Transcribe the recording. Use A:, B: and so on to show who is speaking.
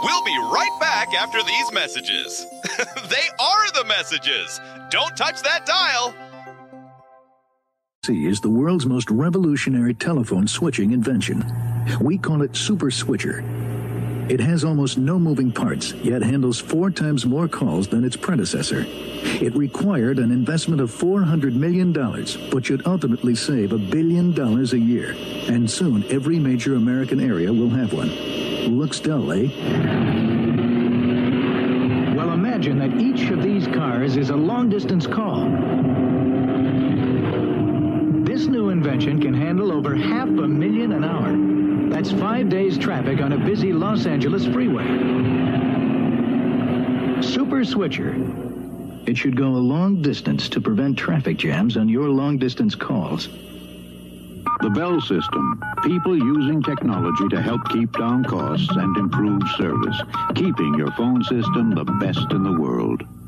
A: We'll be right back after these messages. They are the messages. Don't touch that dial.
B: Is the world's most revolutionary telephone switching invention. We call it Super Switcher. It has almost no moving parts, yet handles 4 times more calls than its predecessor. It required an investment of $400 million, but should ultimately save $1 billion a year. And soon, every major American area will have one. Looks dull, eh?
C: Well, imagine that each of these cars is a long-distance call. This new invention can handle over 500,000 an hour. That's 5 days' traffic on a busy Los Angeles freeway. Super Switcher. It should go a long distance to prevent traffic jams on your long-distance calls.
D: The Bell System. People using technology to help keep down costs and improve service. Keeping your phone system the best in the world.